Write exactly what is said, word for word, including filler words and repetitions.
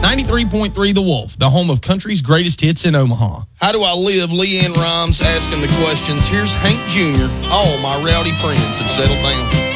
ninety-three point three The Wolf, the home of country's greatest hits in Omaha. How do I live? Leanne Rhymes asking the questions. Here's Hank Junior All my rowdy friends have settled down.